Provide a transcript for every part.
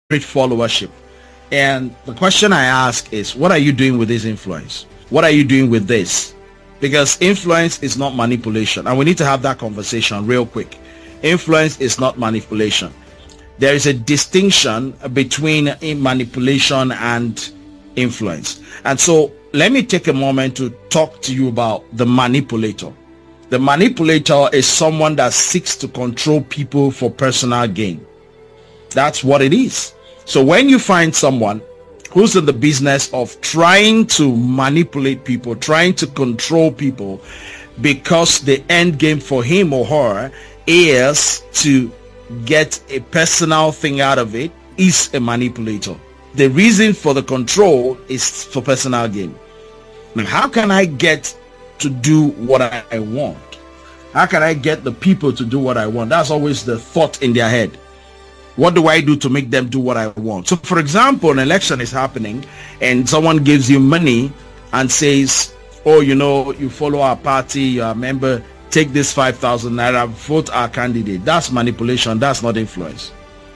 followership. And the question I ask is, what are you doing with this influence? What are you doing with this? Because influence is not manipulation. And we need to have that conversation real quick. Influence is not manipulation. There is a distinction between manipulation and influence. And so let me take a moment to talk to you about the manipulator. The manipulator is someone that seeks to control people for personal gain. That's what it is. So when you find someone who's in the business of trying to manipulate people, trying to control people, because the end game for him or her is to get a personal thing out of it, is a manipulator. The reason for the control is for personal gain. Now, how can I get to do what I want? How can I get the people to do what I want? That's always the thought in their head. What do I do to make them do what I want? So, for example, an election is happening and someone gives you money and says, oh, you follow our party, you're a member, take this 5,000 naira, vote our candidate. That's manipulation. That's not influence.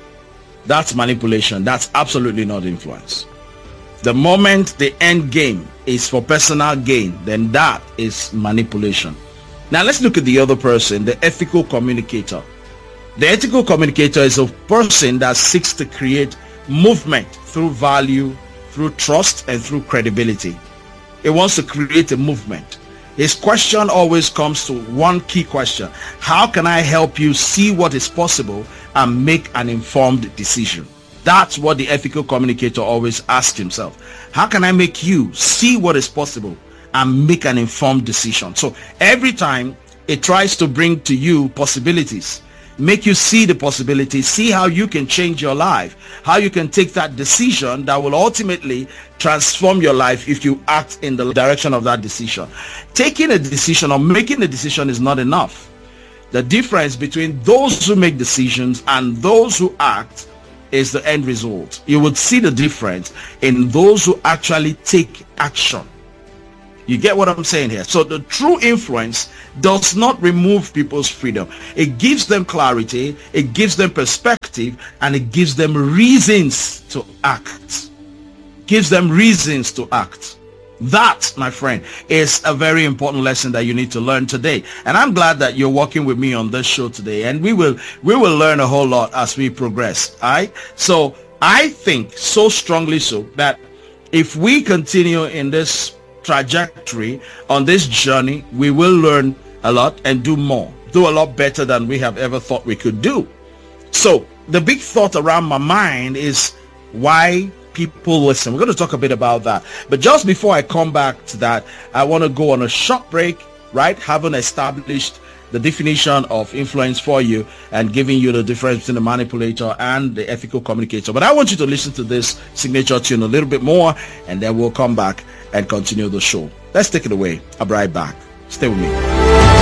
That's manipulation. That's absolutely not influence. The moment the end game is for personal gain, then that is manipulation. Now let's look at the other person, the ethical communicator. The ethical communicator is a person that seeks to create movement through value, through trust, and through credibility. He wants to create a movement. His question always comes to one key question: how can I help you see what is possible and make an informed decision? That's what the ethical communicator always asks himself. How can I make you see what is possible and make an informed decision? So every time it tries to bring to you possibilities, make you see the possibilities, see how you can change your life, how you can take that decision that will ultimately transform your life if you act in the direction of that decision. Taking a decision or making a decision is not enough. The difference between those who make decisions and those who act is the end result. You would see the difference in those who actually take action. You get what I'm saying here? So the true influence does not remove people's freedom. It gives them clarity, it gives them perspective, and it gives them reasons to act. Gives them reasons to act. That, my friend, is a very important lesson that you need to learn today. And I'm glad that you're working with me on this show today. And we will learn a whole lot as we progress. All right? So I think so strongly so that if we continue in this trajectory, on this journey, we will learn a lot and do more, do a lot better than we have ever thought we could do. So the big thought around my mind is why people listen. We're going to talk a bit about that, but just before I come back to that, I want to go on a short break, right? Having established the definition of influence for you and giving you the difference between the manipulator and the ethical communicator. But I want you to listen to this signature tune a little bit more, and then we'll come back and continue the show. Let's take it away. I'll be right back. Stay with me.